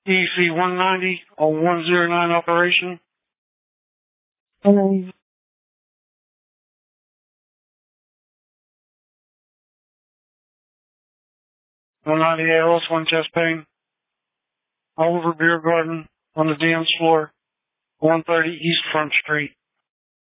EC 190 on 109 operation. 190 ALS, 1 chest pain. Oliver Beer Garden on the dance floor, 130 East Front Street.